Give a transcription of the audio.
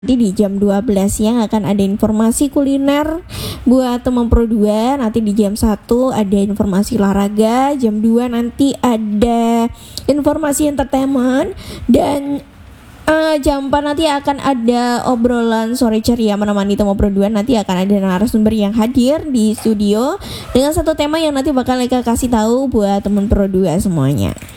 Nanti di jam 12 siang akan ada informasi kuliner buat teman Pro 2. Nanti di jam 1 ada informasi olahraga. Jam 2 nanti ada informasi entertainment. Dan jam 4 nanti akan ada obrolan sore ceria menemani teman Pro 2. Nanti akan ada narasumber yang hadir di studio dengan satu tema yang nanti bakal Eka kasih tahu buat teman Pro 2 semuanya.